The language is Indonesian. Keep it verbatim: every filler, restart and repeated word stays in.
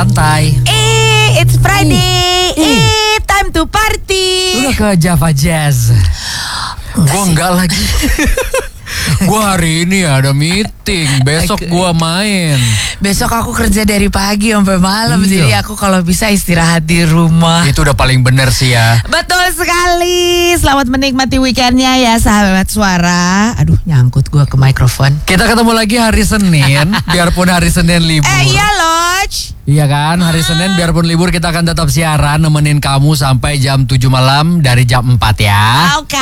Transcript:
santai. Eh, it's Friday. Eh, time to party. Udah ke Java Jazz. Gue enggak lagi. Gue hari ini ada meeting. Besok gue main. Besok aku kerja dari pagi sampai malam. Iya. Jadi aku kalau bisa istirahat di rumah. Itu udah paling bener sih ya. Betul sekali. Selamat menikmati weekendnya ya sahabat suara. Aduh, nyangkut gue ke mikrofon. Kita ketemu lagi hari Senin. Biarpun hari Senin libur. Eh iya Lodge. Iya kan, hari Senin biarpun libur kita akan tetap siaran nemenin kamu sampai jam tujuh malam dari jam empat ya. Oke.